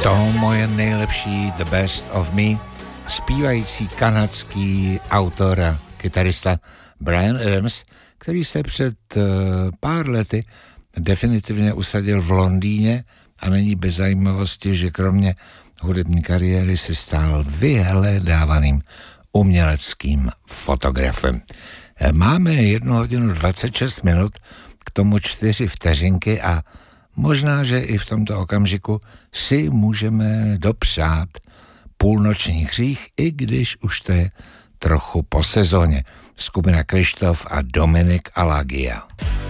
To moje nejlepší The Best of Me, zpívající kanadský autor a kytarista Bryan Adams, který se před pár lety definitivně usadil v Londýně a není bez zajímavosti, že kromě hudební kariéry se stal vyhledávaným uměleckým fotografem. Máme 1 hodinu 26 minut, k tomu 4 vteřinky a možná, že i v tomto okamžiku si můžeme dopřát půlnoční hřích, i když už to je trochu po sezóně. Skupina Krištof a Dominik Alagia.